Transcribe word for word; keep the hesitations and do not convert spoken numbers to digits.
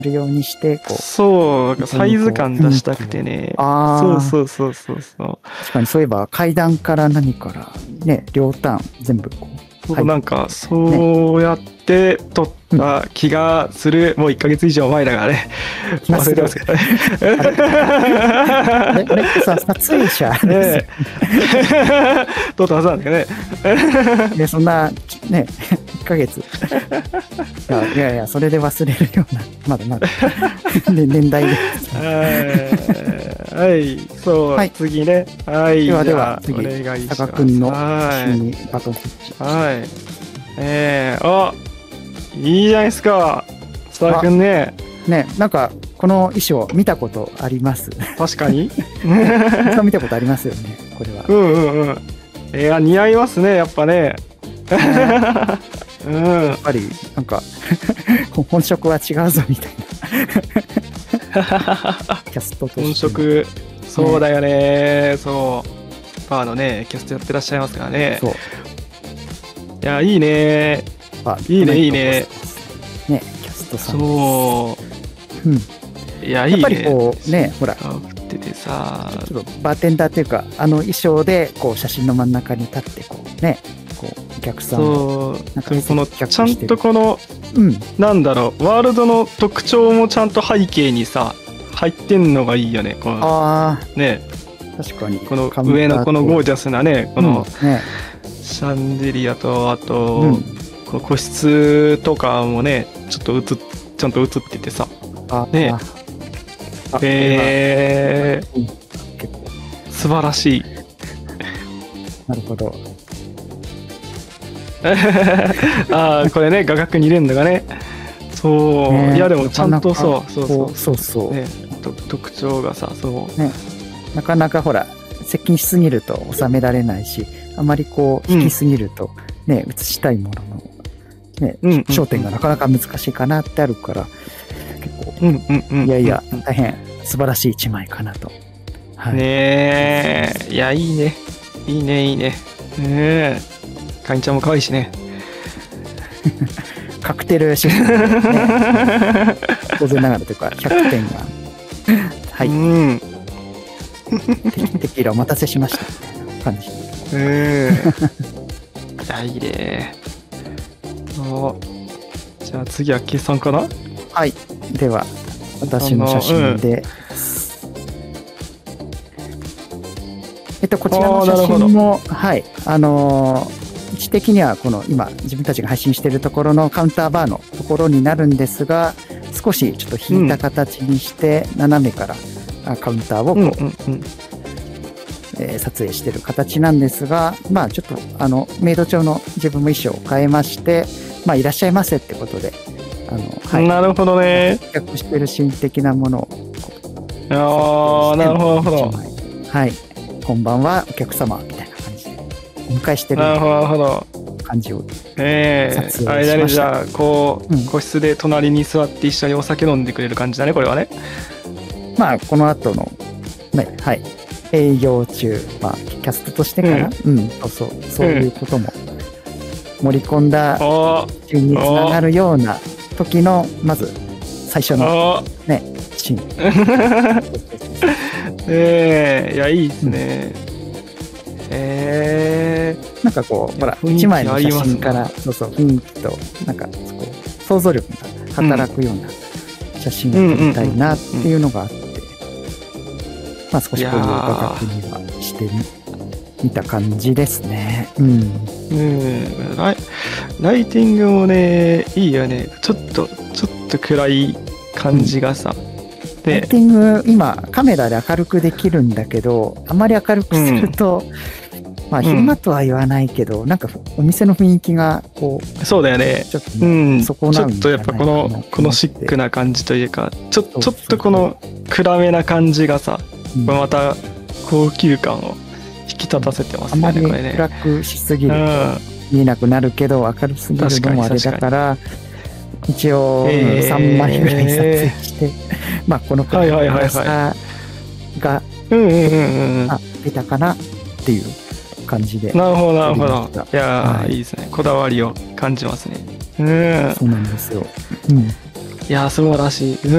るようにして、こう。 そう、サイズ感出したくてね。 ああ。 そうそうそうそうそう。 確かにそういえば階段から何からね、両端全部こう。 そう、なんかそうやって撮った気がする、もういっかげつ以上前だからね。忘れてますけどね。 あれあれさ、撮影者ね撮ったはずなんだけどね。 で、そんな、ね、いっかげつ。いやいやいや、それで忘れるような、まだまだ、ね、年代で。 はい、そう、 はい、 次ね。はい、 ではでは、次、タカ君の写真にバトンタッチ。 はい。えー、あ、いいじゃないですか、スター君ね。 ね、なんか、この衣装見たことあります。 確かに。 見たことありますよね、これは。 うんうんうん。いや、似合いますね、やっぱね。うん、 やっぱり、なんか、本職は違うぞ、みたいな。キャストとして。 本職、そうだよね。そう。バーのね、キャストやってらっしゃいますからね。そう。いや、いいね。いいね、いいね。 ね、キャストさん。 そう。うん。いや、いいね。 やっぱりこう、ね、ほら。 振っててさ。 ちょっとバーテンダーっていうか、あの衣装で、こう、写真の真ん中に立って、こう、ね、こう、お客さんを。そう。この、ちゃんとこの、 うん。 なんだろう、ワールドの特徴もちゃんと背景にさ、入ってんのがいいよね。このああ。 ね。 確かに。 この上のこのゴージャスなね、この、シャンデリアと、あと、この個室とかもね、ちょっと映っ、ちゃんと映っててさ。ね。えー、素晴らしい。 なるほど。 ああ、これね、画角に入れるのがね。そう。いや、でもちゃんとそう、そうそう。 そうそう。 ね、特徴がさ、そう。 ね。なかなかほら、接近しすぎると収められないし、あまりこう、引きすぎると、ね、映したいものの、ね、焦点がなかなか難しいかなってあるから、結構、いやいや、大変素晴らしい一枚かなと。 はい、ねえ、いや、いいね。いいね、いいね。ねえ。かにちゃんも可愛いしね。 カクテルシステム、ね。当然ながらというか、ひゃくてんが。はい。うん。テキーラお待たせしましたみたいな感じ。 うん。いや、いいね。じゃあ次はケイさんかな。 はい。では、私の写真で。えっと、こちらの写真も、はい。あのー、位置的にはこの今自分たちが配信しているところのカウンターバーのところになるんですが、少しちょっと引いた形にして、うん、斜めからカウンターをこう、うんうんうんえー、撮影している形なんですが、まあちょっとあのメイド調の自分も衣装を変えまして、まあいらっしゃいませってことで、あの、 はい、なるほどね。 企画しているシーン的なものをああ、なるほど。 はい。こんばんはお客様みたいな感じでお迎えしてる感じをええー、あれだね、じゃあこう、うん、個室で隣に座って一緒にお酒飲んでくれる感じだね、これはね。 まあこの後のね、はい、営業中、まあキャストとしてかな、うん、うん、そうそうそういうことも盛り込んだ順につながるような時のまず最初のねシーン。 ええー、いや、いいですね。ええー、なんかこう、ほら、一枚の写真から、そうそう、雰囲気と、なんか、こう、想像力が働くような写真を撮りたいなっていうのがあって、まあ少しこういう画角にはしてみた感じですね。うん。 うんライ。ライティングもね、いいよね。ちょっと、ちょっと暗い感じがさ。うんライティング今カメラで明るくできるんだけど、あまり明るくすると、うん、まあ昼間とは言わないけど、うん、なんかお店の雰囲気がこうそうだよね。 ちょっと、ね、うん、そこちょっとやっぱこのこのシックな感じというか、ちょちょっとこの暗めな感じがさ、うん、また高級感を引き立たせてますね。 あまり暗くしすぎると見えなくなるけど、明るすぎるのもあれだから。一応、えー、さんまいぐらい撮影して、まあこの暗さが出たかなっていう感じで。 なるほどなるほど。いやー、はい、いいですね。こだわりを感じますね。うん。 そうなんですよ。うん。 いいや、素晴らしい。